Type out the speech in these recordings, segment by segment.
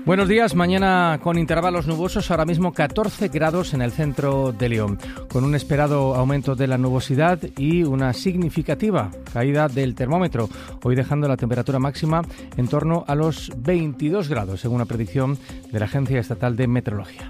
Buenos días, mañana con intervalos nubosos, ahora mismo 14 grados en el centro de León, con un esperado aumento de la nubosidad y una significativa caída del termómetro, hoy dejando la temperatura máxima en torno a los 22 grados, según la predicción de la Agencia Estatal de Meteorología.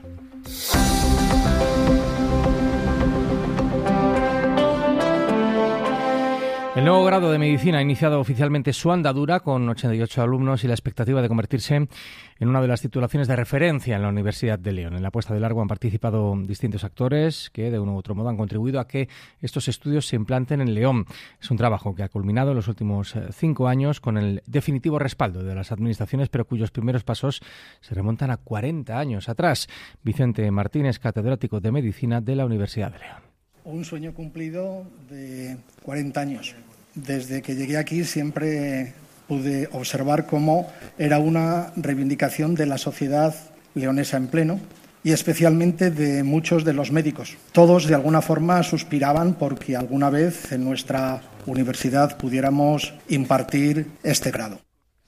El nuevo grado de Medicina ha iniciado oficialmente su andadura con 88 alumnos y la expectativa de convertirse en una de las titulaciones de referencia en la Universidad de León. En la puesta de largo han participado distintos actores que de uno u otro modo han contribuido a que estos estudios se implanten en León. Es un trabajo que ha culminado en los últimos 5 años con el definitivo respaldo de las administraciones, pero cuyos primeros pasos se remontan a 40 años atrás. Vicente Martínez, catedrático de Medicina de la Universidad de León. Un sueño cumplido de 40 años. Desde que llegué aquí siempre pude observar cómo era una reivindicación de la sociedad leonesa en pleno y especialmente de muchos de los médicos. Todos de alguna forma suspiraban porque alguna vez en nuestra universidad pudiéramos impartir este grado.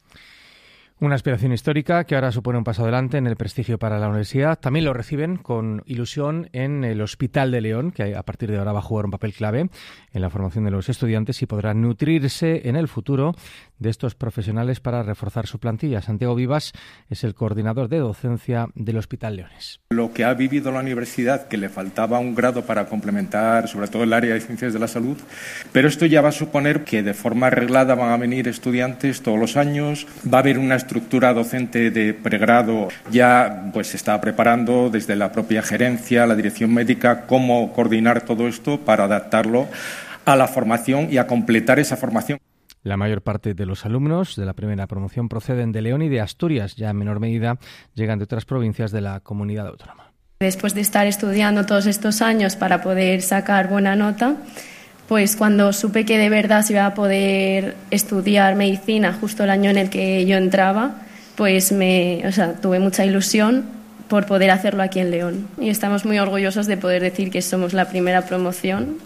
Una aspiración histórica que ahora supone un paso adelante en el prestigio para la universidad. También lo reciben con ilusión en el Hospital de León, que a partir de ahora va a jugar un papel clave en la formación de los estudiantes y podrá nutrirse en el futuro de estos profesionales para reforzar su plantilla. Santiago Vivas es el coordinador de docencia del Hospital Leones. Lo que ha vivido la universidad, que le faltaba un grado para complementar sobre todo el área de ciencias de la salud, pero esto ya va a suponer que de forma arreglada van a venir estudiantes todos los años, va a haber una estructura docente de pregrado, ya pues se está preparando desde la propia gerencia, la dirección médica, cómo coordinar todo esto para adaptarlo a la formación y a completar esa formación. La mayor parte de los alumnos de la primera promoción proceden de León y de Asturias, ya en menor medida llegan de otras provincias de la comunidad autónoma. Después de estar estudiando todos estos años para poder sacar buena nota, pues cuando supe que de verdad se iba a poder estudiar medicina justo el año en el que yo entraba, pues tuve mucha ilusión por poder hacerlo aquí en León. Y estamos muy orgullosos de poder decir que somos la primera promoción.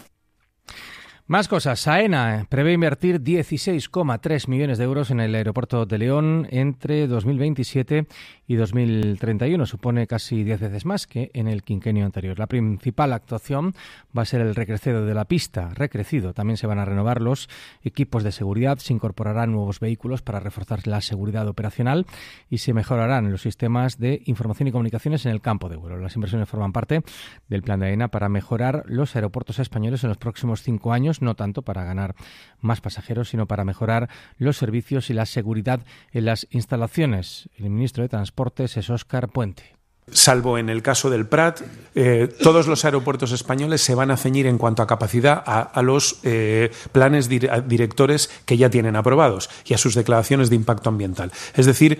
Más cosas. AENA prevé invertir 16,3 millones de euros en el aeropuerto de León entre 2027 y 2031. Supone casi 10 veces más que en el quinquenio anterior. La principal actuación va a ser el recrecido de la pista. Recrecido. También se van a renovar los equipos de seguridad, se incorporarán nuevos vehículos para reforzar la seguridad operacional y se mejorarán los sistemas de información y comunicaciones en el campo de vuelo. Las inversiones forman parte del plan de AENA para mejorar los aeropuertos españoles en los próximos 5 años, no tanto para ganar más pasajeros, sino para mejorar los servicios y la seguridad en las instalaciones. El ministro de Transportes es Óscar Puente. Salvo en el caso del Prat, todos los aeropuertos españoles se van a ceñir en cuanto a capacidad a los planes directores que ya tienen aprobados y a sus declaraciones de impacto ambiental. Es decir,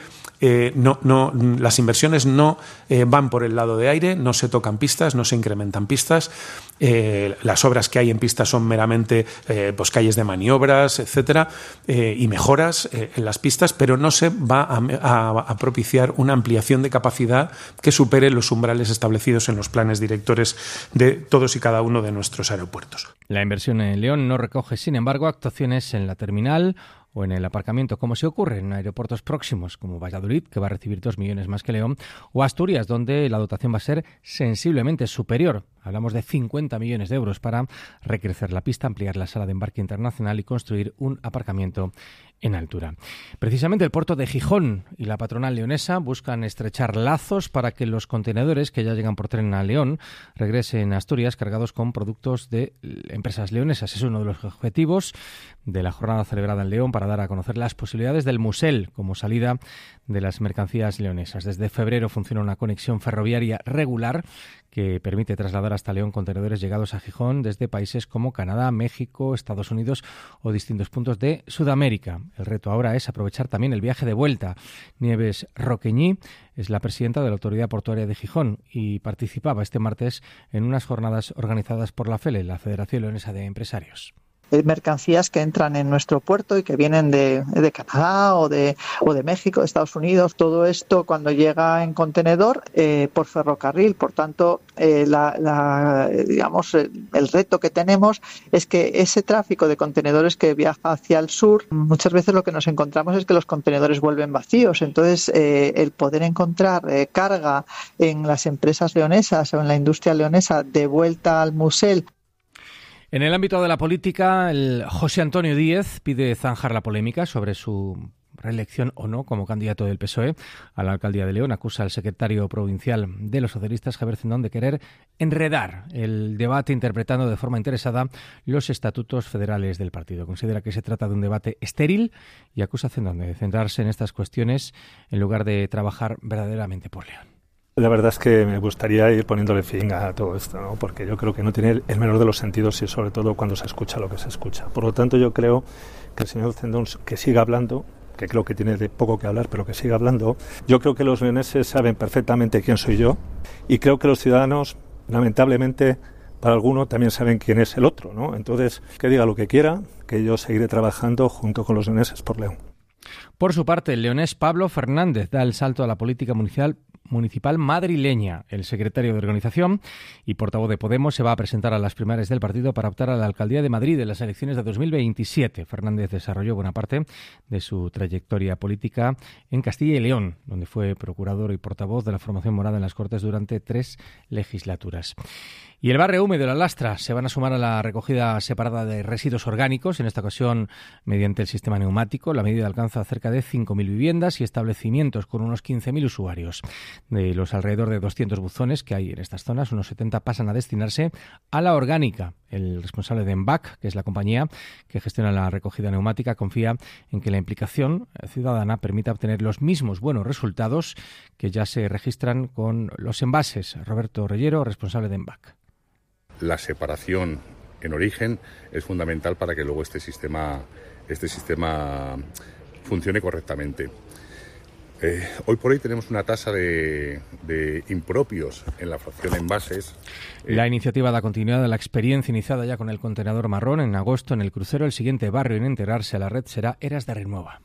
las inversiones no van por el lado de aire, no se tocan pistas, no se incrementan pistas. Las obras que hay en pistas son meramente calles de maniobras, etcétera, y mejoras en las pistas, pero no se va a propiciar una ampliación de capacidad que supere los umbrales establecidos en los planes directores de todos y cada uno de nuestros aeropuertos. La inversión en León no recoge, sin embargo, actuaciones en la terminal o en el aparcamiento, como se ocurre en aeropuertos próximos como Valladolid, que va a recibir 2 millones más que León, o Asturias, donde la dotación va a ser sensiblemente superior. Hablamos de 50 millones de euros para recrecer la pista, ampliar la sala de embarque internacional y construir un aparcamiento en altura. Precisamente el puerto de Gijón y la patronal leonesa buscan estrechar lazos para que los contenedores que ya llegan por tren a León regresen a Asturias cargados con productos de empresas leonesas. Es uno de los objetivos de la jornada celebrada en León para dar a conocer las posibilidades del Musel como salida de las mercancías leonesas. Desde febrero funciona una conexión ferroviaria regular que permite trasladar hasta León contenedores llegados a Gijón desde países como Canadá, México, Estados Unidos o distintos puntos de Sudamérica. El reto ahora es aprovechar también el viaje de vuelta. Nieves Roqueñí es la presidenta de la Autoridad Portuaria de Gijón y participaba este martes en unas jornadas organizadas por la FELE, la Federación Leonesa de Empresarios. mercancías que entran en nuestro puerto y que vienen de Canadá o de México, de Estados Unidos. Todo esto cuando llega en contenedor por ferrocarril. Por tanto, digamos, el reto que tenemos es que ese tráfico de contenedores que viaja hacia el sur, muchas veces lo que nos encontramos es que los contenedores vuelven vacíos. Entonces, el poder encontrar carga en las empresas leonesas o en la industria leonesa de vuelta al Musel. En el ámbito de la política, el José Antonio Díez pide zanjar la polémica sobre su reelección o no como candidato del PSOE a la alcaldía de León. Acusa al secretario provincial de los socialistas, Javier Cendón, de querer enredar el debate interpretando de forma interesada los estatutos federales del partido. Considera que se trata de un debate estéril y acusa a Cendón de centrarse en estas cuestiones en lugar de trabajar verdaderamente por León. La verdad es que me gustaría ir poniéndole fin a todo esto, ¿no? Porque yo creo que no tiene el menor de los sentidos y sobre todo cuando se escucha lo que se escucha. Por lo tanto, yo creo que el señor Cendón que siga hablando, que creo que tiene de poco que hablar, pero que siga hablando. Yo creo que los leoneses saben perfectamente quién soy yo y creo que los ciudadanos, lamentablemente, para algunos también saben quién es el otro, ¿no? Entonces, que diga lo que quiera, que yo seguiré trabajando junto con los leoneses por León. Por su parte, el leonés Pablo Fernández da el salto a la política municipal madrileña. El secretario de organización y portavoz de Podemos se va a presentar a las primarias del partido para optar a la alcaldía de Madrid en las elecciones de 2027. Fernández desarrolló buena parte de su trayectoria política en Castilla y León, donde fue procurador y portavoz de la formación morada en las Cortes durante 3 legislaturas. Y el barrio húmedo de La Lastra se van a sumar a la recogida separada de residuos orgánicos, en esta ocasión mediante el sistema neumático. La medida alcanza cerca de 5.000 viviendas y establecimientos con unos 15.000 usuarios. De los alrededor de 200 buzones que hay en estas zonas, unos 70 pasan a destinarse a la orgánica. El responsable de EMBAC, que es la compañía que gestiona la recogida neumática, confía en que la implicación ciudadana permita obtener los mismos buenos resultados que ya se registran con los envases. Roberto Reyero, responsable de EMBAC. La separación en origen es fundamental para que luego este sistema funcione correctamente. Hoy por hoy tenemos una tasa de impropios en la fracción envases. La iniciativa da continuidad a la experiencia iniciada ya con el contenedor marrón en agosto en el crucero. El siguiente barrio en integrarse a la red será Eras de Renueva.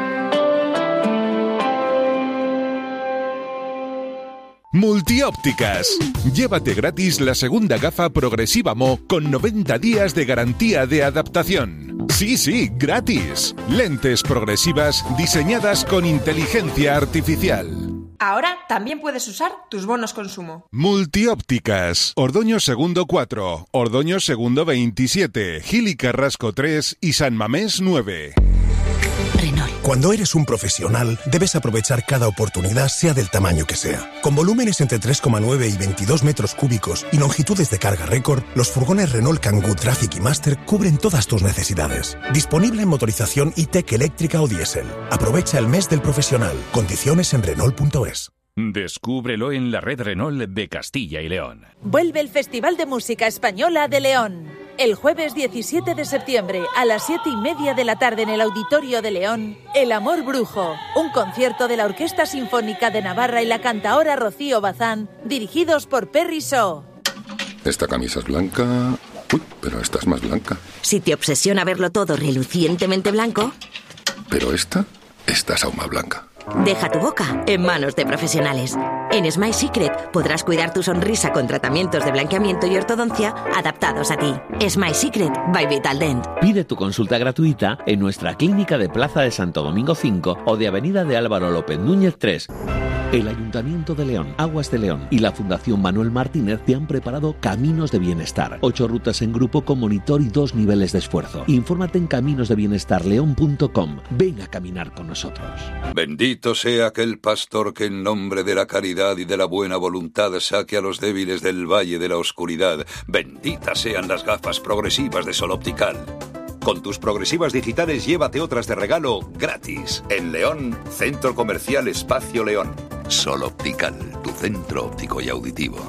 Multiópticas. Llévate gratis la segunda gafa Progresiva Mo con 90 días de garantía de adaptación. Sí, gratis. Lentes progresivas diseñadas con inteligencia artificial. Ahora también puedes usar tus bonos consumo. Multiópticas. Ordoño Segundo 4, Ordoño Segundo 27, Gil y Carrasco 3 y San Mamés 9. Renault. Cuando eres un profesional, debes aprovechar cada oportunidad, sea del tamaño que sea. Con volúmenes entre 3,9 y 22 metros cúbicos y longitudes de carga récord, los furgones Renault Kangoo Traffic y Master cubren todas tus necesidades. Disponible en motorización e-Tech eléctrica o diésel. Aprovecha el mes del profesional. Condiciones en Renault.es. Descúbrelo en la red Renault de Castilla y León. Vuelve el Festival de Música Española de León. El jueves 17 de septiembre a las 7:30 de la tarde en el Auditorio de León, El Amor Brujo, un concierto de la Orquesta Sinfónica de Navarra y la cantaora Rocío Bazán, dirigidos por Perry Shaw. Esta camisa es blanca. Uy, pero esta es más blanca. Si te obsesiona verlo todo relucientemente blanco. Pero esta es aún más blanca. Deja tu boca en manos de profesionales. En Smile Secret podrás cuidar tu sonrisa con tratamientos de blanqueamiento y ortodoncia adaptados a ti. Smile Secret by Vitaldent. Pide tu consulta gratuita en nuestra clínica de Plaza de Santo Domingo 5 o de Avenida de Álvaro López Núñez 3. El Ayuntamiento de León, Aguas de León y la Fundación Manuel Martínez te han preparado Caminos de Bienestar. 8 rutas en grupo con monitor y 2 niveles de esfuerzo. Infórmate en caminosdebienestarleón.com. Ven a caminar con nosotros. Bendito sea aquel pastor que en nombre de la caridad y de la buena voluntad saque a los débiles del valle de la oscuridad. Benditas sean las gafas progresivas de Sol Optical. Con tus progresivas digitales llévate otras de regalo gratis. En León, Centro Comercial Espacio León. Sol Optical, tu centro óptico y auditivo.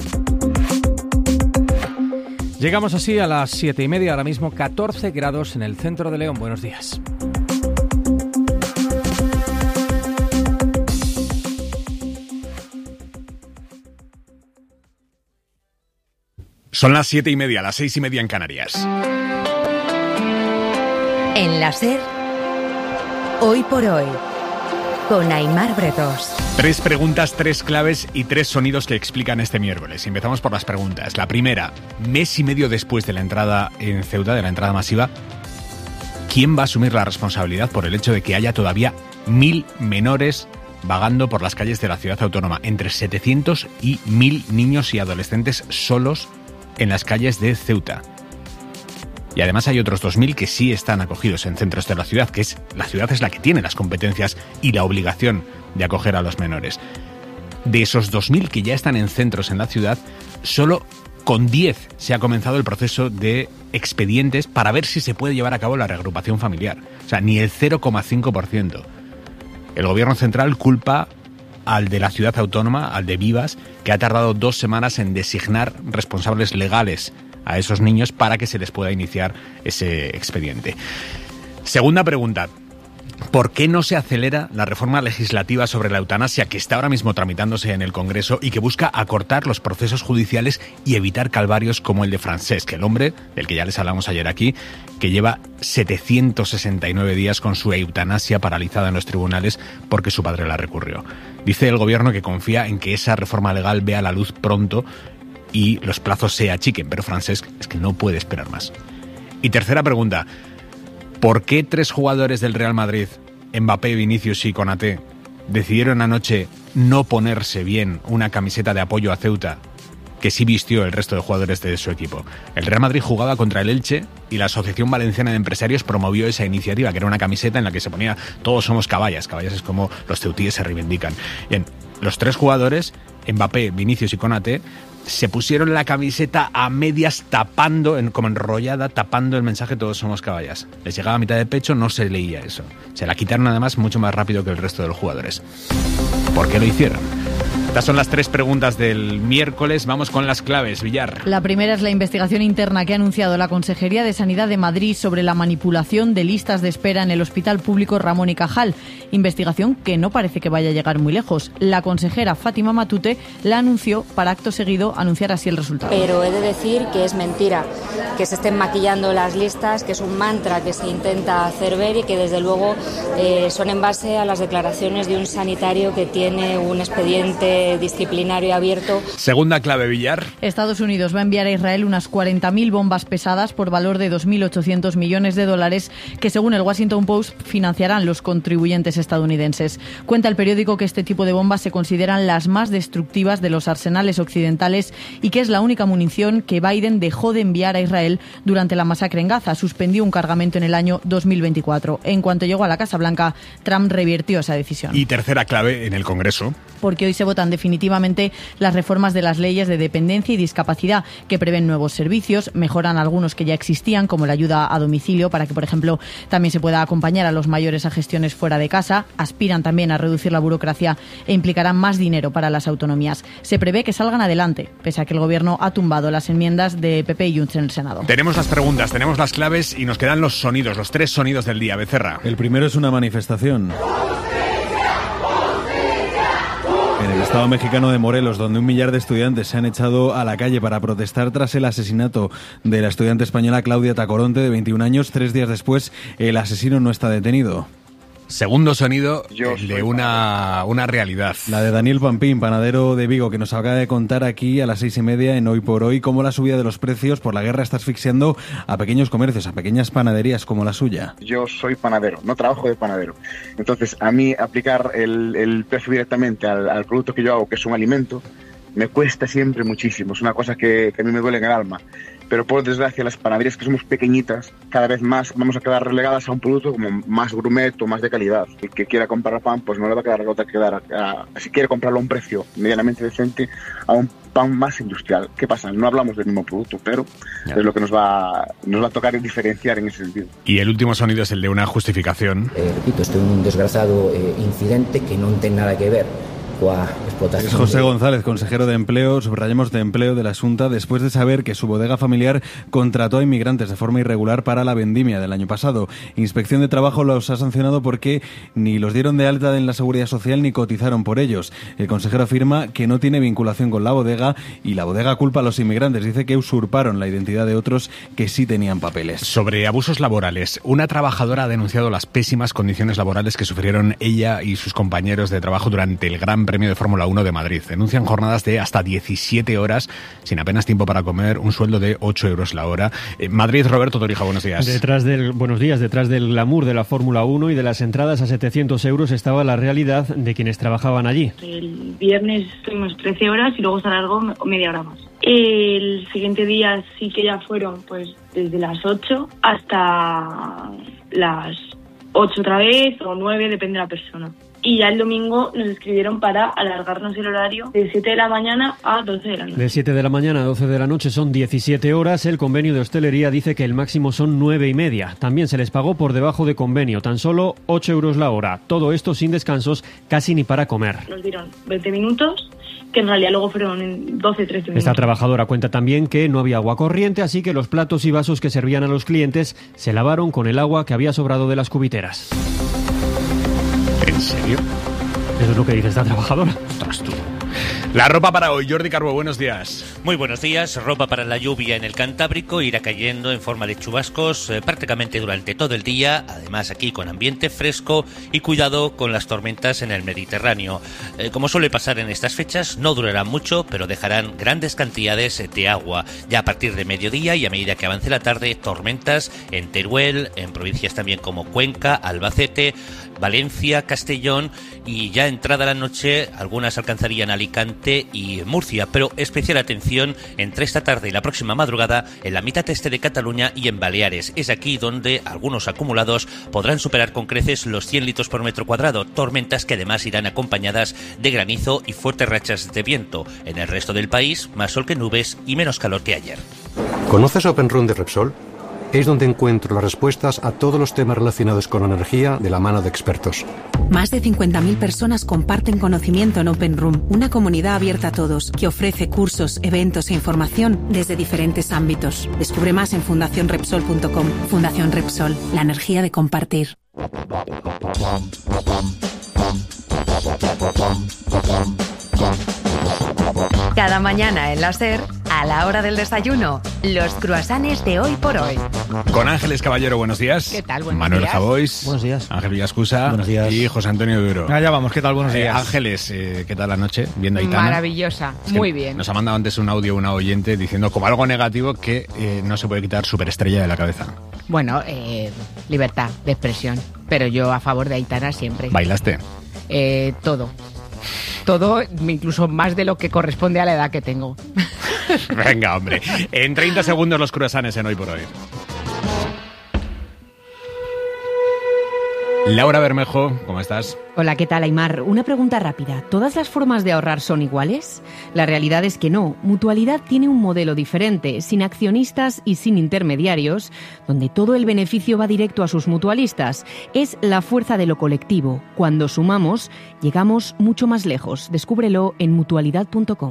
Llegamos así a las 7:30, ahora mismo 14 grados en el centro de León. Buenos días. Son las 7:30, las 6:30 en Canarias. En la SER, Hoy por Hoy, con Aimar Bretos. 3 preguntas, 3 claves y 3 sonidos que explican este miércoles. Empezamos por las preguntas. La primera, mes y medio después de la entrada en Ceuta, de la entrada masiva, ¿quién va a asumir la responsabilidad por el hecho de que haya todavía 1.000 menores vagando por las calles de la ciudad autónoma? Entre 700 y 1.000 niños y adolescentes solos en las calles de Ceuta. Y además hay otros 2.000 que sí están acogidos en centros de la ciudad, la ciudad es la que tiene las competencias y la obligación de acoger a los menores. De esos 2.000 que ya están en centros en la ciudad, solo con 10 se ha comenzado el proceso de expedientes para ver si se puede llevar a cabo la reagrupación familiar. O sea, ni el 0,5%. El gobierno central culpa al de la ciudad autónoma, al de Vivas, que ha tardado 2 semanas en designar responsables legales a esos niños para que se les pueda iniciar ese expediente. Segunda pregunta. ¿Por qué no se acelera la reforma legislativa sobre la eutanasia que está ahora mismo tramitándose en el Congreso y que busca acortar los procesos judiciales y evitar calvarios como el de Francesc, el hombre del que ya les hablamos ayer aquí, que lleva 769 días con su eutanasia paralizada en los tribunales porque su padre la recurrió? Dice el gobierno que confía en que esa reforma legal vea la luz pronto y los plazos se achiquen, pero Francesc es que no puede esperar más. Y tercera pregunta. ¿Por qué 3 jugadores del Real Madrid, Mbappé, Vinicius y Konaté, decidieron anoche no ponerse bien una camiseta de apoyo a Ceuta que sí vistió el resto de jugadores de su equipo? El Real Madrid jugaba contra el Elche y la Asociación Valenciana de Empresarios promovió esa iniciativa, que era una camiseta en la que se ponía "todos somos caballas". Caballas es como los ceutíes se reivindican. Bien, los 3 jugadores, Mbappé, Vinicius y Konaté, se pusieron la camiseta a medias tapando, como enrollada, tapando el mensaje "todos somos caballas". Les llegaba a mitad de pecho, no se leía eso. Se la quitaron además mucho más rápido que el resto de los jugadores. ¿Por qué lo hicieron? Estas son las 3 preguntas del miércoles. Vamos con las claves, Villar. La primera es la investigación interna que ha anunciado la Consejería de Sanidad de Madrid sobre la manipulación de listas de espera en el Hospital Público Ramón y Cajal. Investigación que no parece que vaya a llegar muy lejos. La consejera Fátima Matute la anunció para acto seguido anunciar así el resultado. Pero he de decir que es mentira, que se estén maquillando las listas, que es un mantra que se intenta hacer ver y que desde luego son en base a las declaraciones de un sanitario que tiene un expediente disciplinario abierto. Segunda clave, Villar. Estados Unidos va a enviar a Israel unas 40.000 bombas pesadas por valor de $2.800 millones que, según el Washington Post, financiarán los contribuyentes estadounidenses. Cuenta el periódico que este tipo de bombas se consideran las más destructivas de los arsenales occidentales y que es la única munición que Biden dejó de enviar a Israel durante la masacre en Gaza. Suspendió un cargamento en el año 2024. En cuanto llegó a la Casa Blanca, Trump revirtió esa decisión. Y tercera clave en el Congreso. Porque hoy se votan definitivamente las reformas de las leyes de dependencia y discapacidad que prevén nuevos servicios, mejoran algunos que ya existían, como la ayuda a domicilio, para que, por ejemplo, también se pueda acompañar a los mayores a gestiones fuera de casa. Aspiran también a reducir la burocracia e implicarán más dinero para las autonomías. Se prevé que salgan adelante, pese a que el Gobierno ha tumbado las enmiendas de PP y Junts en el Senado. Tenemos las preguntas, tenemos las claves y nos quedan los sonidos, los 3 sonidos del día. Becerra. El primero es una manifestación en el estado mexicano de Morelos, donde 1 millar de estudiantes se han echado a la calle para protestar tras el asesinato de la estudiante española Claudia Tacoronte, de 21 años. 3 días después, el asesino no está detenido. Segundo sonido de una realidad. La de Daniel Pampín, panadero de Vigo, que nos acaba de contar aquí a las 6:30 en Hoy por Hoy cómo la subida de los precios por la guerra está asfixiando a pequeños comercios, a pequeñas panaderías como la suya. Yo soy panadero, no trabajo de panadero. Entonces, a mí aplicar el precio directamente al producto que yo hago, que es un alimento, me cuesta siempre muchísimo. Es una cosa que a mí me duele en el alma. Pero por desgracia las panaderías, que somos pequeñitas, cada vez más vamos a quedar relegadas a un producto como más gourmet o más de calidad. El que quiera comprar pan, pues no le va a quedar otra que dar, si quiere comprarlo a un precio medianamente decente, a un pan más industrial. ¿Qué pasa? No hablamos del mismo producto, pero es lo que nos va a tocar diferenciar en ese sentido. Y el último sonido es el de una justificación. Repito, esto es un desgraciado incidente que non ten nada que ver Es José González, consejero de Empleo, subrayamos de Empleo de la Xunta, después de saber que su bodega familiar contrató a inmigrantes de forma irregular para la vendimia del año pasado. Inspección de Trabajo los ha sancionado porque ni los dieron de alta en la Seguridad Social ni cotizaron por ellos. El consejero afirma que no tiene vinculación con la bodega y la bodega culpa a los inmigrantes. Dice que usurparon la identidad de otros que sí tenían papeles. Sobre abusos laborales, una trabajadora ha denunciado las pésimas condiciones laborales que sufrieron ella y sus compañeros de trabajo durante el Gran Premio de Fórmula 1 de Madrid. Denuncian jornadas de hasta 17 horas, sin apenas tiempo para comer, un sueldo de 8 euros la hora. Madrid, Roberto Torija, buenos días. Buenos días. Detrás del glamour de la Fórmula 1 y de las entradas a 700 euros estaba la realidad de quienes trabajaban allí. El viernes estuvimos 13 horas y luego se alargó media hora más. El siguiente día sí que ya fueron pues desde las 8 hasta las 8 otra vez o 9, depende de la persona. Y ya el domingo nos escribieron para alargarnos el horario de 7 de la mañana a 12 de la noche. De 7 de la mañana a 12 de la noche son 17 horas. El convenio de hostelería dice que el máximo son 9,5. También se les pagó por debajo de convenio, tan solo 8 euros la hora. Todo esto sin descansos, casi ni para comer. Nos dieron 20 minutos, que en realidad luego fueron 12, 13 minutos. Esta trabajadora cuenta también que no había agua corriente, así que los platos y vasos que servían a los clientes se lavaron con el agua que había sobrado de las cubiteras. ¿En serio? Eso es lo que dice esta trabajadora. Ostras, tú. La ropa para hoy, Jordi Carbo, buenos días. Muy buenos días. Ropa para la lluvia en el Cantábrico, irá cayendo en forma de chubascos prácticamente durante todo el día, además aquí con ambiente fresco y cuidado con las tormentas en el Mediterráneo. Como suele pasar en estas fechas, no durarán mucho, pero dejarán grandes cantidades de agua. Ya a partir de mediodía y a medida que avance la tarde, tormentas en Teruel, en provincias también como Cuenca, Albacete, Valencia, Castellón, y ya entrada la noche algunas alcanzarían Alicante y Murcia, pero especial atención entre esta tarde y la próxima madrugada en la mitad este de Cataluña y en Baleares. Es aquí donde algunos acumulados podrán superar con creces los 100 litros por metro cuadrado, tormentas que además irán acompañadas de granizo y fuertes rachas de viento. En el resto del país, más sol que nubes y menos calor que ayer. ¿Conoces Open Room de Repsol? Es donde encuentro las respuestas a todos los temas relacionados con energía de la mano de expertos. Más de 50.000 personas comparten conocimiento en Open Room, una comunidad abierta a todos que ofrece cursos, eventos e información desde diferentes ámbitos. Descubre más en fundacionrepsol.com. Fundación Repsol, la energía de compartir. Cada mañana en la SER, a la hora del desayuno, los cruasanes de Hoy por Hoy. Con Ángeles Caballero, buenos días. ¿Qué tal? Buenos Manuel días. Javois. Buenos días. Ángel Villascusa. Buenos días. Y José Antonio Duro. Allá vamos, ¿qué tal? Buenos días. Ángeles, ¿qué tal la noche? Viendo a Aitana. Maravillosa, muy bien. Nos ha mandado antes un audio una oyente diciendo como algo negativo que no se puede quitar Superestrella de la cabeza. Bueno, libertad de expresión, pero yo a favor de Aitana siempre. ¿Bailaste? Todo, incluso más de lo que corresponde a la edad que tengo. Venga, hombre. En 30 segundos los cruasanes en Hoy por Hoy. Laura Bermejo, ¿cómo estás? Hola, ¿qué tal, Aimar? Una pregunta rápida. ¿Todas las formas de ahorrar son iguales? La realidad es que no. Mutualidad tiene un modelo diferente, sin accionistas y sin intermediarios, donde todo el beneficio va directo a sus mutualistas. Es la fuerza de lo colectivo. Cuando sumamos, llegamos mucho más lejos. Descúbrelo en mutualidad.com.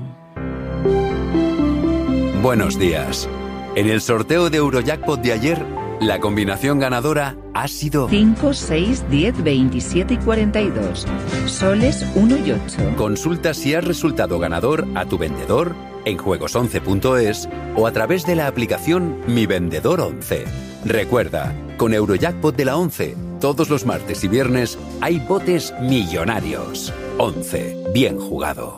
Buenos días. En el sorteo de Eurojackpot de ayer, la combinación ganadora ha sido 5, 6, 10, 27 y 42. Soles 1 y 8. Consulta si has resultado ganador a tu vendedor en juegos11.es o a través de la aplicación Mi Vendedor 11. Recuerda, con Eurojackpot de la 11, todos los martes y viernes hay botes millonarios. 11. Bien jugado.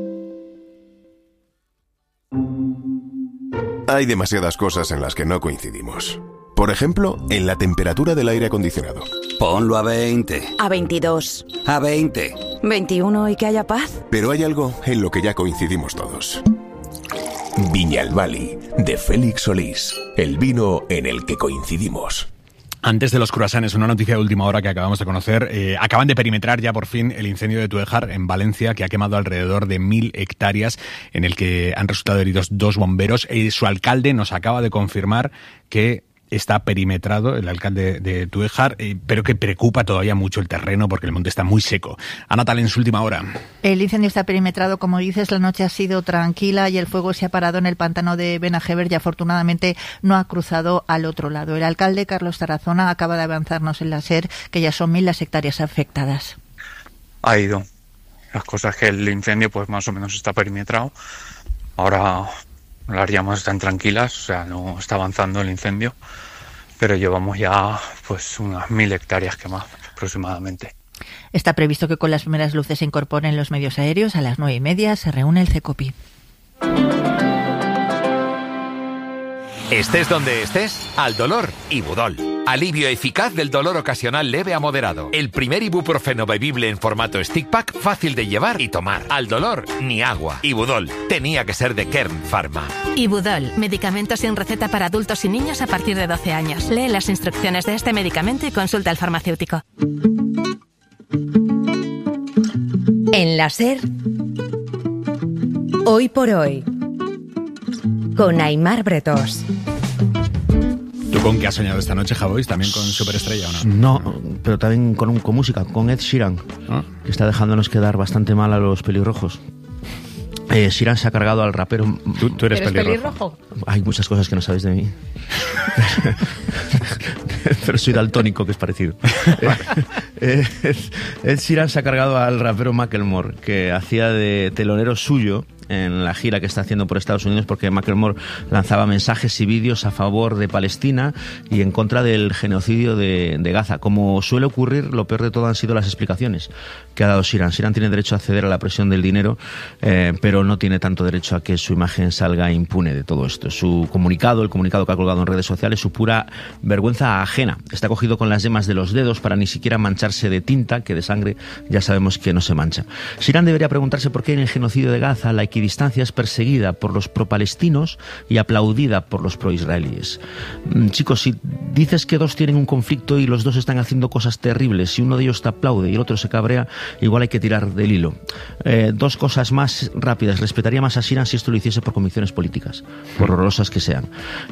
Hay demasiadas cosas en las que no coincidimos. Por ejemplo, en la temperatura del aire acondicionado. Ponlo a 20. A 22. A 20. 21 y que haya paz. Pero hay algo en lo que ya coincidimos todos. Viñalbali, de Félix Solís. El vino en el que coincidimos. Antes de los cruasanes, una noticia de última hora que acabamos de conocer. Acaban de perimetrar ya por fin el incendio de Tuejar en Valencia, que ha quemado alrededor de 1.000 hectáreas, en el que han resultado heridos 2 bomberos. Su alcalde nos acaba de confirmar que está perimetrado, el alcalde de Tújar, pero que preocupa todavía mucho el terreno porque el monte está muy seco. Ana Tal, en su última hora. El incendio está perimetrado, como dices, la noche ha sido tranquila y el fuego se ha parado en el pantano de Benajever y afortunadamente no ha cruzado al otro lado. El alcalde, Carlos Tarazona, acaba de avanzarnos en la SER que ya son 1000 las hectáreas afectadas. Ha ido. Las cosas que el incendio pues más o menos está perimetrado. Ahora las llamas están tranquilas, o sea, no está avanzando el incendio, pero llevamos ya pues unas 1000 hectáreas quemadas aproximadamente. Está previsto que con las primeras luces se incorporen los medios aéreos. A las 9:30 se reúne el CECOPI. Estés donde estés, al dolor, Ibudol. Alivio eficaz del dolor ocasional leve a moderado. El primer ibuprofeno bebible en formato stick pack, fácil de llevar y tomar. Al dolor, ni agua. Ibudol. Tenía que ser de Kern Pharma. Ibudol. Medicamento sin receta para adultos y niños a partir de 12 años. Lee las instrucciones de este medicamento y consulta al farmacéutico. En la SER, Hoy por Hoy, con Aimar Bretós. ¿Tú con qué has soñado esta noche, Javois? ¿También con Superestrella o no? No, pero también con música, con Ed Sheeran, que está dejándonos quedar bastante mal a los pelirrojos. Sheeran se ha cargado al rapero... ¿Tú eres pelirrojo? Hay muchas cosas que no sabéis de mí. Pero soy daltónico, que es parecido. Ed Sheeran se ha cargado al rapero Macklemore, que hacía de telonero suyo en la gira que está haciendo por Estados Unidos, porque Macklemore lanzaba mensajes y vídeos a favor de Palestina y en contra del genocidio de Gaza. Como suele ocurrir, lo peor de todo han sido las explicaciones que ha dado Sheeran. Sheeran tiene derecho a acceder a la presión del dinero, pero no tiene tanto derecho a que su imagen salga impune de todo esto. Su comunicado, el comunicado que ha colgado en redes sociales, su pura vergüenza ajena. Está cogido con las yemas de los dedos para ni siquiera mancharse de tinta, que de sangre ya sabemos que no se mancha. Sheeran debería preguntarse por qué en el genocidio de Gaza la equidistancia es perseguida por los pro-palestinos y aplaudida por los pro-israelíes. Chicos, si dices que dos tienen un conflicto y los dos están haciendo cosas terribles, si uno de ellos te aplaude y el otro se cabrea, igual hay que tirar del hilo. Dos cosas más rápidas. Respetaría más a Sheeran si esto lo hiciese por convicciones políticas, por horrorosas que sean,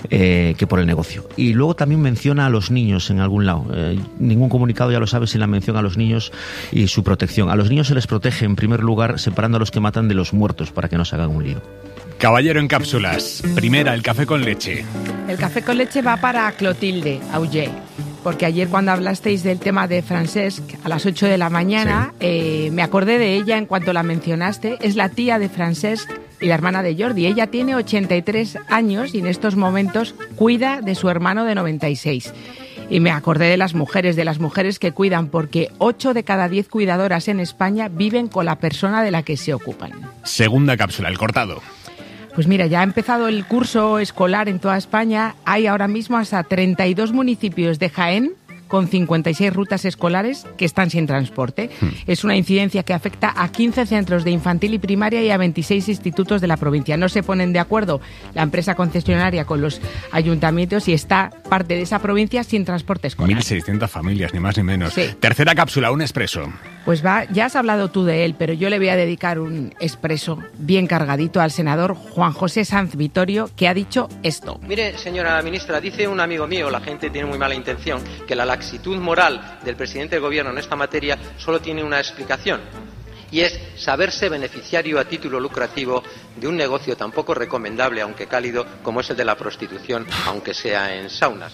que por el negocio. Y luego también menciona a los niños en algún lado. Ningún comunicado, ya lo sabes, sin la mención a los niños y su protección. A los niños se les protege en primer lugar separando a los que matan de los muertos para que no se hagan un lío. Caballero en cápsulas. Primera, el café con leche. El café con leche va para Clotilde Auger, porque ayer cuando hablasteis del tema de Francesc a las 8 de la mañana, sí, me acordé de ella en cuanto la mencionaste. Es la tía de Francesc y la hermana de Jordi. Ella tiene 83 años y en estos momentos cuida de su hermano de 96. Y me acordé de las mujeres que cuidan, porque 8 de cada 10 cuidadoras en España viven con la persona de la que se ocupan. Segunda cápsula, el cortado. Pues mira, ya ha empezado el curso escolar en toda España. Hay ahora mismo hasta 32 municipios de Jaén con 56 rutas escolares que están sin transporte. Es una incidencia que afecta a 15 centros de infantil y primaria y a 26 institutos de la provincia. No se ponen de acuerdo la empresa concesionaria con los ayuntamientos y está parte de esa provincia sin transporte escolar. 1.600 familias, ni más ni menos. Sí. Tercera cápsula, un expreso. Pues ya has hablado tú de él, pero yo le voy a dedicar un expreso bien cargadito al senador Juan José Sanz Vittorio, que ha dicho esto. Mire, señora ministra, dice un amigo mío, la gente tiene muy mala intención, que la laxitud moral del presidente del gobierno en esta materia solo tiene una explicación, y es saberse beneficiario a título lucrativo de un negocio tan poco recomendable, aunque cálido, como es el de la prostitución, aunque sea en saunas.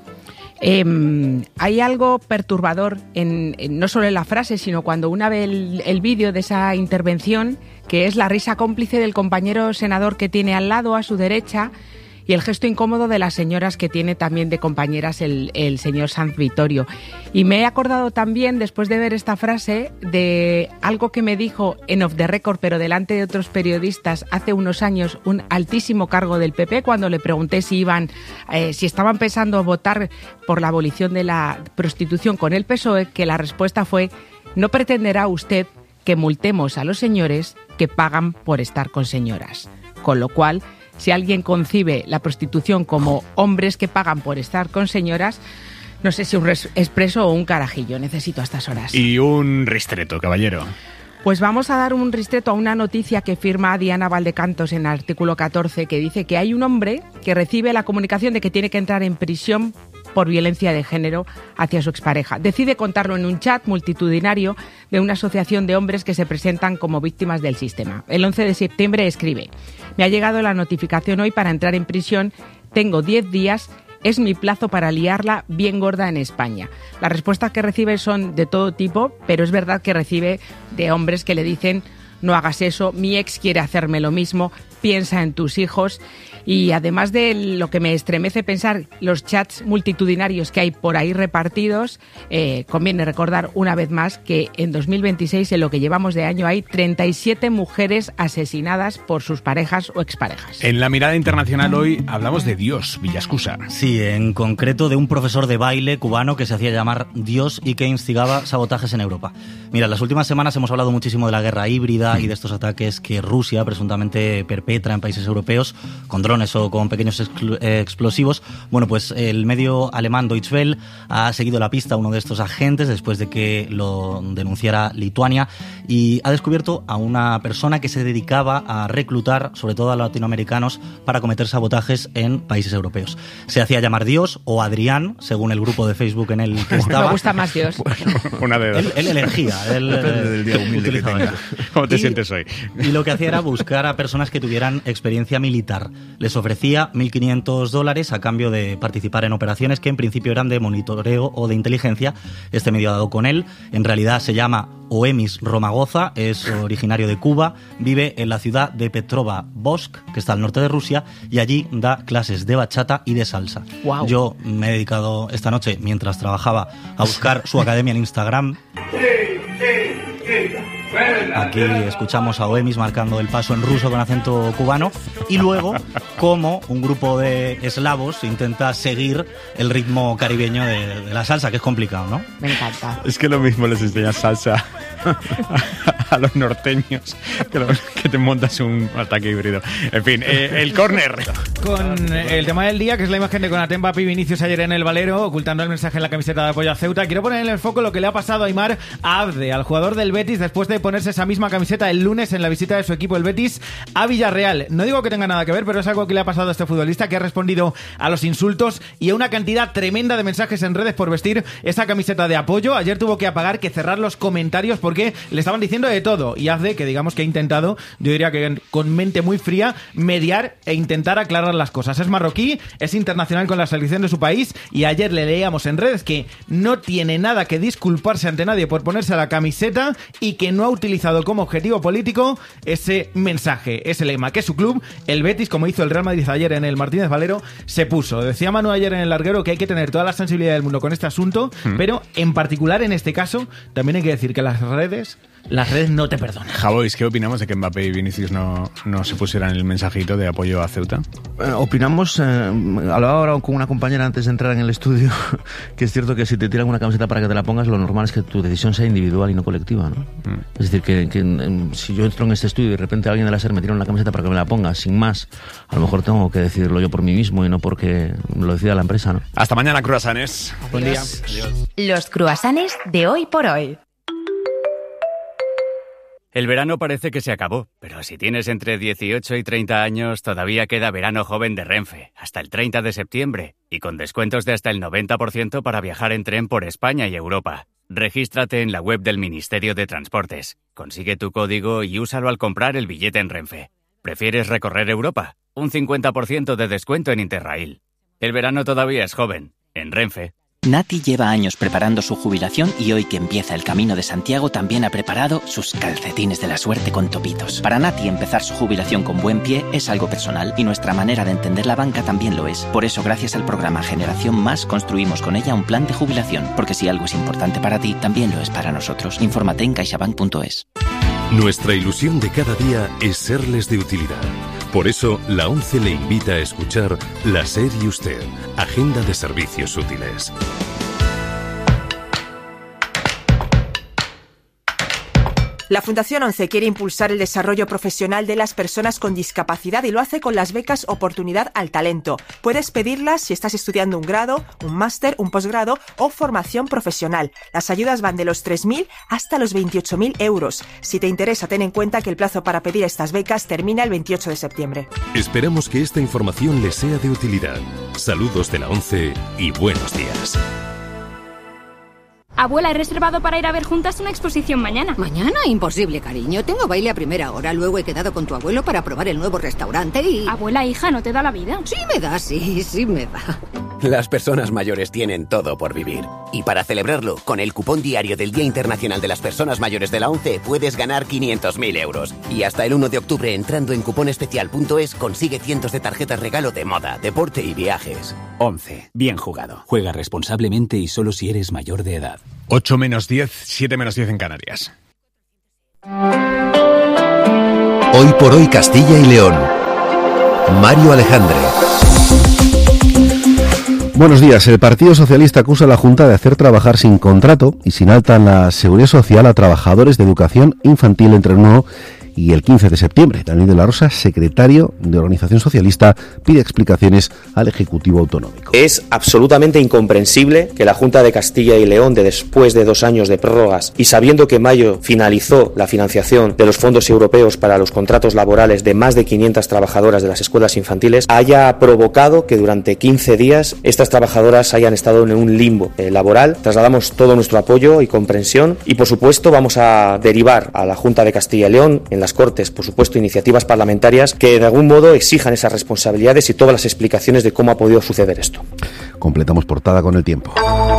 Hay algo perturbador no solo en la frase, sino cuando una ve el vídeo de esa intervención, que es la risa cómplice del compañero senador que tiene al lado, a su derecha, y el gesto incómodo de las señoras que tiene también de compañeras el señor Sanz Vittorio. Y me he acordado también, después de ver esta frase, de algo que me dijo en Off the Record, pero delante de otros periodistas, hace unos años, un altísimo cargo del PP, cuando le pregunté si estaban pensando votar por la abolición de la prostitución con el PSOE, que la respuesta fue: no pretenderá usted que multemos a los señores que pagan por estar con señoras. Con lo cual, si alguien concibe la prostitución como hombres que pagan por estar con señoras, no sé si un expreso o un carajillo necesito a estas horas. Y un ristreto, caballero. Pues vamos a dar un ristreto a una noticia que firma Diana Valdecantos en el artículo 14, que dice que hay un hombre que recibe la comunicación de que tiene que entrar en prisión por violencia de género hacia su expareja. Decide contarlo en un chat multitudinario de una asociación de hombres que se presentan como víctimas del sistema. El 11 de septiembre escribe: me ha llegado la notificación hoy para entrar en prisión, tengo 10 días, es mi plazo para liarla bien gorda en España. Las respuestas que recibe son de todo tipo, pero es verdad que recibe de hombres que le dicen: no hagas eso, mi ex quiere hacerme lo mismo, piensa en tus hijos. Y además de lo que me estremece pensar, los chats multitudinarios que hay por ahí repartidos, conviene recordar una vez más que en 2026, en lo que llevamos de año, hay 37 mujeres asesinadas por sus parejas o exparejas. En la mirada internacional hoy hablamos de Dios, Villascusa. Sí, en concreto de un profesor de baile cubano que se hacía llamar Dios y que instigaba sabotajes en Europa. Mira, en las últimas semanas hemos hablado muchísimo de la guerra híbrida y de estos ataques que Rusia presuntamente perpetra en países europeos con drones o con pequeños explosivos. Bueno, pues el medio alemán Deutsche Welle ha seguido la pista a uno de estos agentes después de que lo denunciara Lituania y ha descubierto a una persona que se dedicaba a reclutar, sobre todo a latinoamericanos, para cometer sabotajes en países europeos. Se hacía llamar Dios o Adrián, según el grupo de Facebook en el que estaba. Me gusta más Dios. Bueno, una de dos. Él elegía. Depende del día humilde que tenga. ¿Cómo te sientes hoy? Y lo que hacía era buscar a personas que tuvieran experiencia militar. Les ofrecía $1.500 a cambio de participar en operaciones que en principio eran de monitoreo o de inteligencia. Este medio ha dado con él. En realidad se llama Oemis Romagoza, es originario de Cuba, vive en la ciudad de Petrovavodsk, que está al norte de Rusia, y allí da clases de bachata y de salsa. Wow. Yo me he dedicado esta noche, mientras trabajaba, a buscar su academia en Instagram. Aquí escuchamos a Oemis marcando el paso en ruso con acento cubano y luego cómo un grupo de eslavos intenta seguir el ritmo caribeño de la salsa, que es complicado, ¿no? Me encanta. Es que lo mismo les enseñas salsa a los norteños que te montas un ataque híbrido. En fin, el córner. Con el tema del día, que es la imagen de Konaté, Mbappé y Vinicius ayer en el Valero, ocultando el mensaje en la camiseta de apoyo a Ceuta. Quiero poner en el foco lo que le ha pasado a Aimar Abde, al jugador del Betis, después de ponerse esa misma camiseta el lunes en la visita de su equipo, el Betis, a Villarreal. No digo que tenga nada que ver, pero es algo que le ha pasado a este futbolista, que ha respondido a los insultos y a una cantidad tremenda de mensajes en redes por vestir esa camiseta de apoyo. Ayer tuvo que apagar, que cerrar los comentarios porque le estaban diciendo de todo. Y Abde, que digamos que ha intentado, yo diría que con mente muy fría, mediar e intentar aclarar las cosas. Es marroquí, es internacional con la selección de su país y ayer le leíamos en redes que no tiene nada que disculparse ante nadie por ponerse la camiseta y que no ha utilizado como objetivo político ese mensaje, ese lema, que su club, el Betis, como hizo el Real Madrid ayer en el Martínez Valero, se puso. Decía Manu ayer en el larguero que hay que tener toda la sensibilidad del mundo con este asunto, pero en particular en este caso también hay que decir que las redes no te perdonan. Javois, ¿qué opinamos de que Mbappé y Vinicius no se pusieran el mensajito de apoyo a Ceuta? Opinamos, hablaba ahora con una compañera antes de entrar en el estudio, que es cierto que si te tiran una camiseta para que te la pongas, lo normal es que tu decisión sea individual y no colectiva, ¿no? Es decir, que si yo entro en este estudio y de repente alguien de la SER me tira una camiseta para que me la ponga, sin más, a lo mejor tengo que decidirlo yo por mí mismo y no porque lo decida la empresa, ¿no? Hasta mañana, cruasanes. Buen día. Adiós. Los cruasanes de hoy por hoy. El verano parece que se acabó, pero si tienes entre 18 y 30 años, todavía queda verano joven de Renfe, hasta el 30 de septiembre, y con descuentos de hasta el 90% para viajar en tren por España y Europa. Regístrate en la web del Ministerio de Transportes, consigue tu código y úsalo al comprar el billete en Renfe. ¿Prefieres recorrer Europa? Un 50% de descuento en Interrail. El verano todavía es joven, en Renfe. Nati lleva años preparando su jubilación y hoy que empieza el Camino de Santiago también ha preparado sus calcetines de la suerte con topitos. Para Nati empezar su jubilación con buen pie es algo personal y nuestra manera de entender la banca también lo es. Por eso gracias al programa Generación Más construimos con ella un plan de jubilación, porque si algo es importante para ti, también lo es para nosotros. Infórmate en caixabank.es. Nuestra ilusión de cada día es serles de utilidad. Por eso, la ONCE le invita a escuchar La SER y Usted, Agenda de Servicios Útiles. La Fundación 11 quiere impulsar el desarrollo profesional de las personas con discapacidad y lo hace con las becas Oportunidad al Talento. Puedes pedirlas si estás estudiando un grado, un máster, un posgrado o formación profesional. Las ayudas van de los 3.000 hasta los 28.000 euros. Si te interesa, ten en cuenta que el plazo para pedir estas becas termina el 28 de septiembre. Esperamos que esta información les sea de utilidad. Saludos de la 11 y buenos días. Abuela, he reservado para ir a ver juntas una exposición mañana. ¿Mañana? Imposible, cariño. Tengo baile a primera hora. Luego he quedado con tu abuelo para probar el nuevo restaurante y... Abuela, hija, ¿no te da la vida? Sí me da, sí me da. Las personas mayores tienen todo por vivir. Y para celebrarlo, con el cupón diario del Día Internacional de las Personas Mayores de la ONCE puedes ganar 500.000 euros. Y hasta el 1 de octubre, entrando en cuponespecial.es, consigue cientos de tarjetas regalo de moda, deporte y viajes. 11. Bien jugado. Juega responsablemente y solo si eres mayor de edad. 8 menos 10, 7 menos 10 en Canarias. Hoy por hoy Castilla y León. Mario Alejandre. Buenos días. El Partido Socialista acusa a la Junta de hacer trabajar sin contrato y sin alta en la Seguridad Social a trabajadores de educación infantil entre el 1 y el 15 de septiembre. Daniel de la Rosa, secretario de Organización Socialista, pide explicaciones al Ejecutivo Autonómico. Es absolutamente incomprensible que la Junta de Castilla y León, después de 2 años de prórrogas y sabiendo que en mayo finalizó la financiación de los fondos europeos para los contratos laborales de más de 500 trabajadoras de las escuelas infantiles, haya provocado que durante 15 días estas trabajadoras hayan estado en un limbo laboral. Trasladamos todo nuestro apoyo y comprensión y, por supuesto, vamos a derivar a la Junta de Castilla y León en las Cortes, por supuesto, iniciativas parlamentarias que de algún modo exijan esas responsabilidades y todas las explicaciones de cómo ha podido suceder esto. Completamos portada con el tiempo.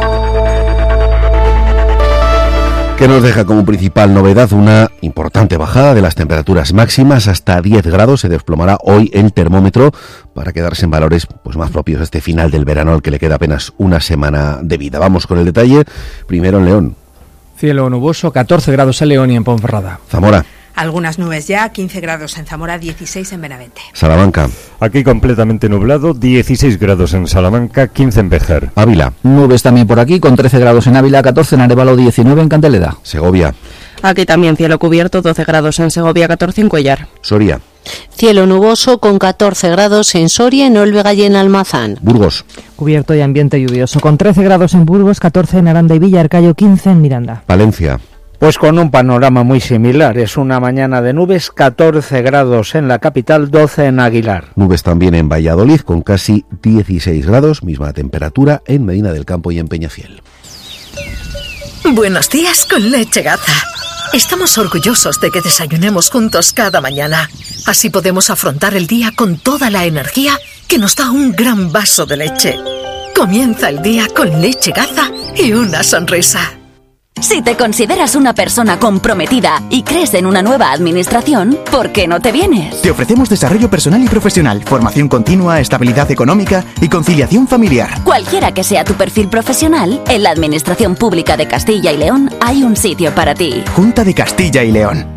Que nos deja como principal novedad una importante bajada de las temperaturas máximas. Hasta 10 grados se desplomará hoy el termómetro para quedarse en valores pues más propios a este final del verano al que le queda apenas una semana de vida. Vamos con el detalle. Primero en León. Cielo nuboso, 14 grados en León y en Ponferrada. Zamora. Algunas nubes ya, 15 grados en Zamora, 16 en Benavente. Salamanca. Aquí completamente nublado, 16 grados en Salamanca, 15 en Béjar. Ávila. Nubes también por aquí, con 13 grados en Ávila, 14 en Arévalo, 19 en Canteleda. Segovia. Aquí también cielo cubierto, 12 grados en Segovia, 14 en Cuellar. Soria. Cielo nuboso con 14 grados en Soria, en Olvega y en Almazán. Burgos. Cubierto y ambiente lluvioso, con 13 grados en Burgos, 14 en Aranda y Villarcayo, 15 en Miranda. Valencia. Pues con un panorama muy similar. Es una mañana de nubes, 14 grados en la capital, 12 en Aguilar. Nubes también en Valladolid, con casi 16 grados, misma temperatura en Medina del Campo y en Peñafiel. Buenos días con Leche Gaza. Estamos orgullosos de que desayunemos juntos cada mañana. Así podemos afrontar el día con toda la energía que nos da un gran vaso de leche. Comienza el día con Leche Gaza y una sonrisa. Si te consideras una persona comprometida y crees en una nueva administración, ¿por qué no te vienes? Te ofrecemos desarrollo personal y profesional, formación continua, estabilidad económica y conciliación familiar. Cualquiera que sea tu perfil profesional, en la Administración Pública de Castilla y León hay un sitio para ti. Junta de Castilla y León.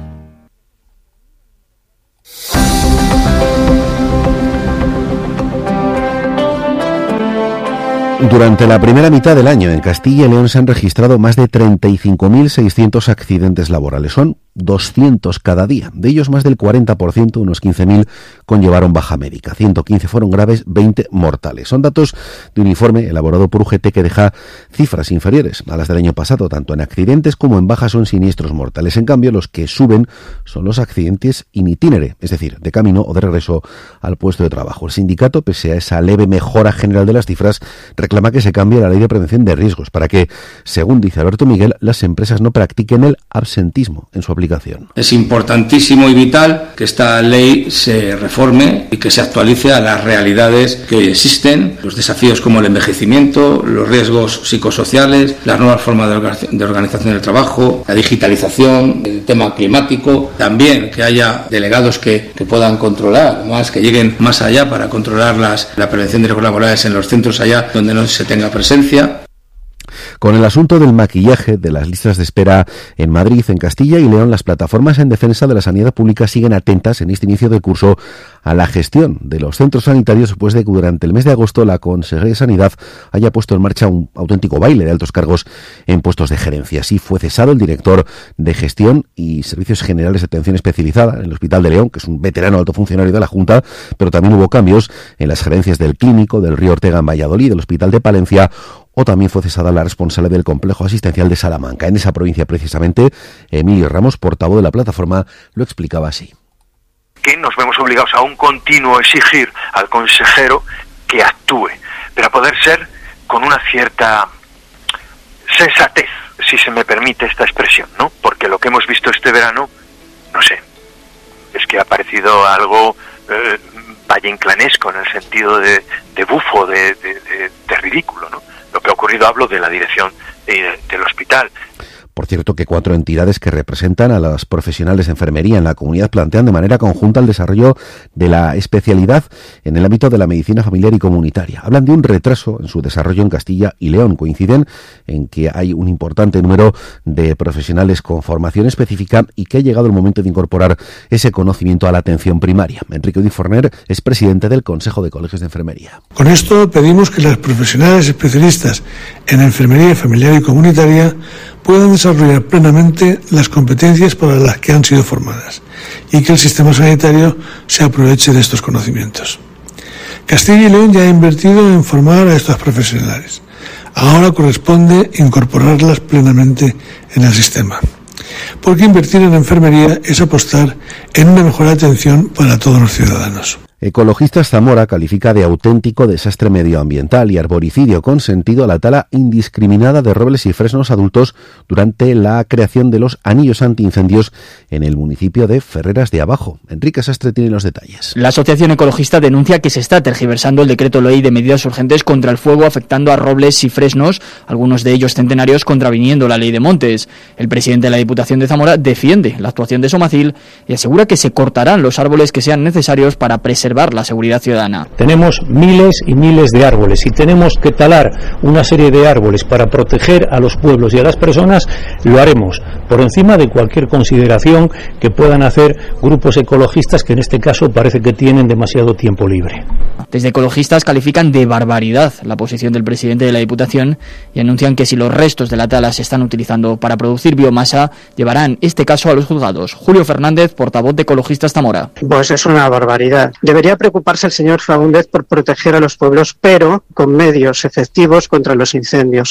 Durante la primera mitad del año en Castilla y León se han registrado más de 35.600 accidentes laborales. Son 200 cada día. De ellos más del 40%, unos 15.000, conllevaron baja médica. 115 fueron graves, 20 mortales. Son datos de un informe elaborado por UGT que deja cifras inferiores a las del año pasado, tanto en accidentes como en bajas o en siniestros mortales. En cambio, los que suben son los accidentes in itinere, es decir, de camino o de regreso al puesto de trabajo. El sindicato, pese a esa leve mejora general de las cifras, reclama que se cambie la ley de prevención de riesgos para que, según dice Alberto Miguel, las empresas no practiquen el absentismo en su aplicación. Es importantísimo y vital que esta ley se reforme y que se actualice a las realidades que hoy existen, los desafíos como el envejecimiento, los riesgos psicosociales, las nuevas formas de organización del trabajo, la digitalización, el tema climático, también que haya delegados que puedan controlar más, que lleguen más allá para controlar la prevención de riesgos laborales en los centros allá donde no se tenga presencia. Con el asunto del maquillaje de las listas de espera en Madrid, en Castilla y León, las plataformas en defensa de la sanidad pública siguen atentas en este inicio de curso a la gestión de los centros sanitarios después de que durante el mes de agosto la Consejería de Sanidad haya puesto en marcha un auténtico baile de altos cargos en puestos de gerencia. Así fue cesado el director de Gestión y Servicios Generales de Atención Especializada en el Hospital de León, que es un veterano alto funcionario de la Junta, pero también hubo cambios en las gerencias del Clínico, del Río Ortega en Valladolid, del Hospital de Palencia, o también fue cesada la responsable del complejo asistencial de Salamanca. En esa provincia, precisamente, Emilio Ramos, portavoz de la plataforma, lo explicaba así. Que nos vemos obligados a un continuo exigir al consejero que actúe, pero a poder ser con una cierta sensatez, si se me permite esta expresión, ¿no? Porque lo que hemos visto este verano, no sé, es que ha parecido algo valle-inclanesco, en el sentido de bufo, de ridículo, ¿no? Lo que ha ocurrido, hablo de la dirección del hospital. Por cierto, que 4 entidades que representan a los profesionales de enfermería en la comunidad plantean de manera conjunta el desarrollo de la especialidad en el ámbito de la medicina familiar y comunitaria. Hablan de un retraso en su desarrollo en Castilla y León. Coinciden en que hay un importante número de profesionales con formación específica y que ha llegado el momento de incorporar ese conocimiento a la atención primaria. Enrique Di Forner es presidente del Consejo de Colegios de Enfermería. Con esto pedimos que los profesionales especialistas en enfermería familiar y comunitaria puedan desarrollar plenamente las competencias para las que han sido formadas y que el sistema sanitario se aproveche de estos conocimientos. Castilla y León ya ha invertido en formar a estos profesionales. Ahora corresponde incorporarlas plenamente en el sistema. Porque invertir en enfermería es apostar en una mejor atención para todos los ciudadanos. Ecologistas Zamora califica de auténtico desastre medioambiental y arboricidio consentido a la tala indiscriminada de robles y fresnos adultos durante la creación de los anillos antiincendios en el municipio de Ferreras de Abajo. Enrique Sastre tiene los detalles. La asociación ecologista denuncia que se está tergiversando el decreto ley de medidas urgentes contra el fuego, afectando a robles y fresnos, algunos de ellos centenarios, contraviniendo la ley de montes. El presidente de la Diputación de Zamora defiende la actuación de Somacil y asegura que se cortarán los árboles que sean necesarios para preservar la seguridad ciudadana. Tenemos miles y miles de árboles y tenemos que talar una serie de árboles para proteger a los pueblos y a las personas. Lo haremos por encima de cualquier consideración que puedan hacer grupos ecologistas que en este caso parece que tienen demasiado tiempo libre. Desde ecologistas califican de barbaridad la posición del presidente de la Diputación y anuncian que si los restos de la tala se están utilizando para producir biomasa, llevarán este caso a los juzgados. Julio Fernández, portavoz de Ecologistas Zamora. Pues es una barbaridad. Debería preocuparse el señor Fernández por proteger a los pueblos, pero con medios efectivos contra los incendios,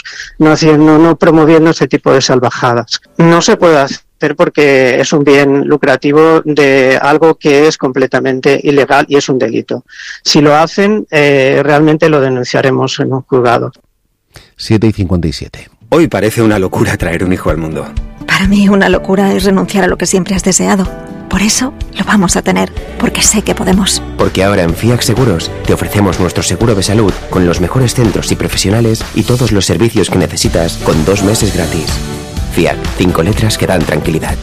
no promoviendo ese tipo de salvajadas. No se puede hacer porque es un bien lucrativo de algo que es completamente ilegal y es un delito. Si lo hacen, realmente lo denunciaremos en un juzgado. 7:57. Hoy parece una locura traer un hijo al mundo. Para mí una locura es renunciar a lo que siempre has deseado. Por eso lo vamos a tener, porque sé que podemos. Porque ahora en FIAC Seguros te ofrecemos nuestro seguro de salud con los mejores centros y profesionales y todos los servicios que necesitas con 2 meses gratis. FIAC, 5 letras que dan tranquilidad.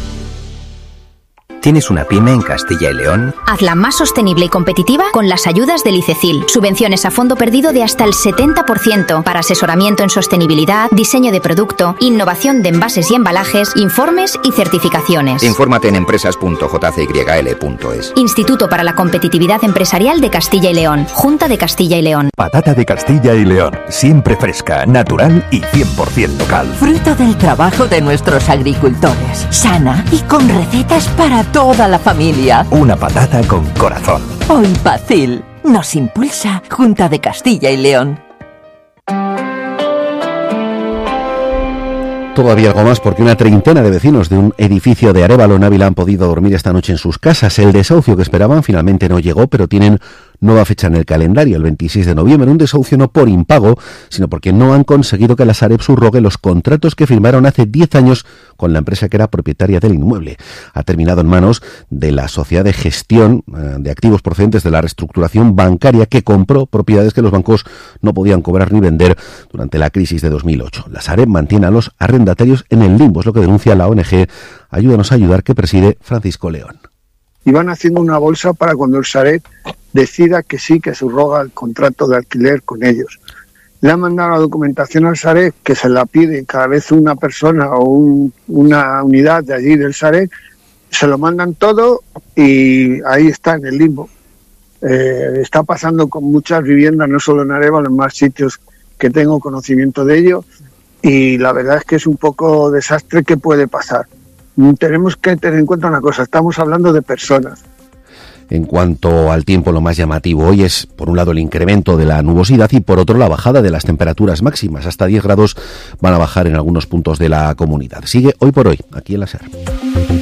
¿Tienes una pyme en Castilla y León? Hazla más sostenible y competitiva con las ayudas del ICECIL. Subvenciones a fondo perdido de hasta el 70% para asesoramiento en sostenibilidad, diseño de producto, innovación de envases y embalajes, informes y certificaciones. Infórmate en empresas.jcyl.es. Instituto para la Competitividad Empresarial de Castilla y León. Junta de Castilla y León. Patata de Castilla y León. Siempre fresca, natural y 100% local. Fruto del trabajo de nuestros agricultores. Sana y con recetas para toda la familia. Una patata con corazón. Hoy Pacil nos impulsa. Junta de Castilla y León. Todavía algo más porque una treintena de vecinos de un edificio de Arévalo en Ávila han podido dormir esta noche en sus casas. El desahucio que esperaban finalmente no llegó, pero tienen nueva fecha en el calendario, el 26 de noviembre. Un desahucio no por impago, sino porque no han conseguido que la Sareb subrogue los contratos que firmaron hace 10 años con la empresa que era propietaria del inmueble. Ha terminado en manos de la sociedad de gestión de activos procedentes de la reestructuración bancaria que compró propiedades que los bancos no podían cobrar ni vender durante la crisis de 2008. La Sareb mantiene a los arrendatarios en el limbo, es lo que denuncia la ONG Ayúdanos a Ayudar, que preside Francisco León. Y van haciendo una bolsa para cuando el Sareb decida que sí, que subroga el contrato de alquiler con ellos. le han mandado la documentación al Sareb, que se la pide cada vez una persona o una unidad de allí del Sareb, se lo mandan todo y ahí está en el limbo. Está pasando con muchas viviendas, no solo en Arévalo, en más sitios que tengo conocimiento de ello, y la verdad es que es un poco desastre que puede pasar. Tenemos que tener en cuenta una cosa, estamos hablando de personas. En cuanto al tiempo, lo más llamativo hoy es, por un lado, el incremento de la nubosidad y, por otro, la bajada de las temperaturas máximas. Hasta 10 grados van a bajar en algunos puntos de la comunidad. Sigue Hoy por Hoy, aquí en la SER.